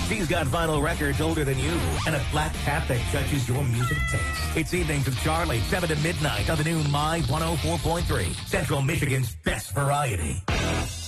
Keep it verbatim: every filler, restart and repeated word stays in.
She's got vinyl records older than you and a black cat that judges your music taste. It's Evenings with Charlie, seven to midnight on the new My one oh four point three, Central Michigan's best variety.